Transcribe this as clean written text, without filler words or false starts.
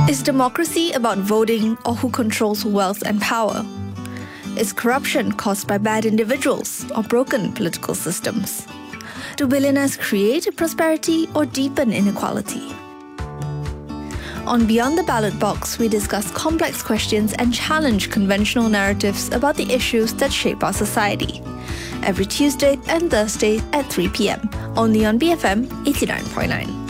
Is democracy about voting or who controls wealth and power? Is corruption caused by bad individuals or broken political systems? Do billionaires create prosperity or deepen inequality? On Beyond the Ballot Box, we discuss complex questions and challenge conventional narratives about the issues that shape our society. Every Tuesday and Thursday at 3 p.m. only on BFM 89.9.